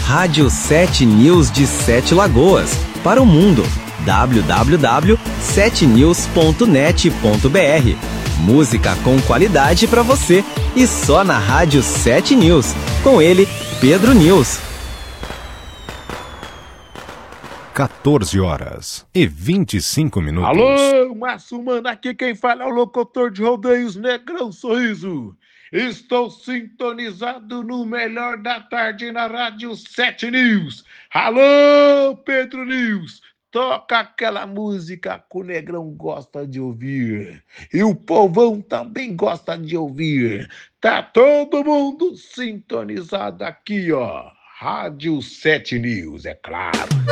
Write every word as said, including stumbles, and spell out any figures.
Rádio sete News de Sete Lagoas, para o mundo. w w w ponto sete news ponto net ponto b r. Música com qualidade para você e só na Rádio sete News. Com ele, Pedro News. quatorze horas e vinte e cinco minutos. Alô, Márcio Mano, aqui quem fala é o locutor de rodeios Negrão Sorriso. Estou sintonizado no melhor da tarde na Rádio sete News. Alô, Pedro News. Toca aquela música que o Negrão gosta de ouvir. E o povão também gosta de ouvir. Tá todo mundo sintonizado aqui, ó. Rádio sete News, é claro.